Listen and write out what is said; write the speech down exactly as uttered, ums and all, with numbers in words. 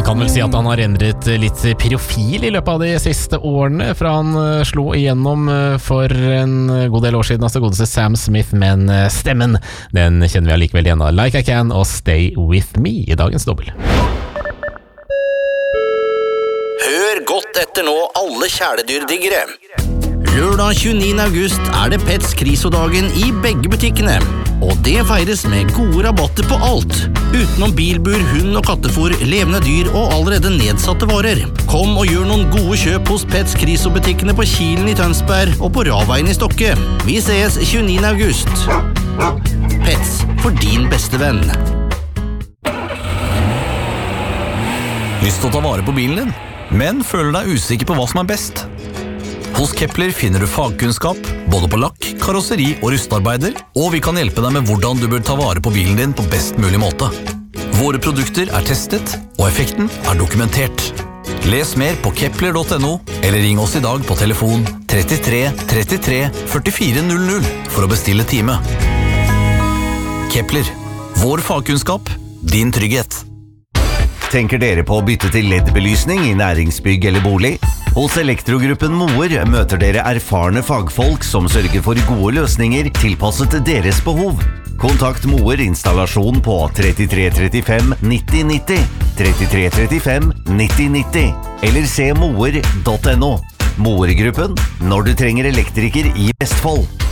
kan vel si at han har endret litt profil I løpet av de siste årene, fra han slo igjennom for en god del år siden, altså godeste Sam Smith, men stemmen, den kjenner vi allikevel igjen av Like I Can og Stay With Me I dagens dobbel. Hør godt etter nå, alle kjæledyrdiggere. Lørdag tjueniende august er det Pets Krisodagen I begge butikkene. Og det feires med gode rabatter på alt. Utenom bilbur, hund og kattefôr, levende dyr og allerede nedsatte varer. Kom og gjør noen gode kjøp hos Pets Kriso-butikkene på Kilen I Tønsberg og på Raveien I Stokke. Vi ses tjueniende august. Pets, for din beste venn. Lyst til å ta vare på bilen din, men føler deg usikker på hva som er best? Hos Kepler finner du fagkunnskap, både på lakk, karosseri og rustarbeider, og vi kan hjelpe deg med hvordan du bør ta vare på bilen din på best mulig måte. Våre produkter er testet, og effekten er dokumentert. Les mer på kepler punktum no, eller ring oss I dag på telefon trettitre trettitre førtifire null null for å bestille time. Kepler, vår fagkunnskap, din trygghet. Tenker dere på å bytte til L E D-belysning I næringsbygg eller bolig? Hos Elektrogruppen Moer møter dere erfarne fagfolk som sørger for gode løsninger tilpasset deres behov. Kontakt Moer installasjon på trettitre trettifem nitti nitti, trettitre trettifem nitti nitti, eller se moer punktum no. Moer-gruppen, når du trenger elektriker I Vestfold.